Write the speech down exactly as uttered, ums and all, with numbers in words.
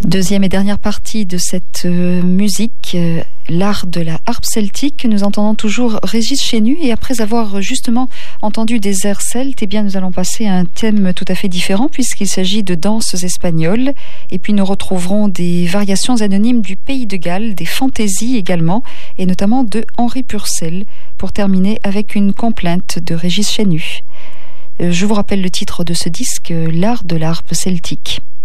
Deuxième et dernière partie de cette euh, musique, euh, l'art de la harpe celtique. Nous entendons toujours Régis Chenu, et après avoir justement entendu des airs celtes, eh bien nous allons passer à un thème tout à fait différent puisqu'il s'agit de danses espagnoles, et puis nous retrouverons des variations anonymes du pays de Galles, des fantaisies également, et notamment de Henri Purcell, pour terminer avec une complainte de Régis Chenu. Euh, je vous rappelle le titre de ce disque, l'art de la harpe celtique.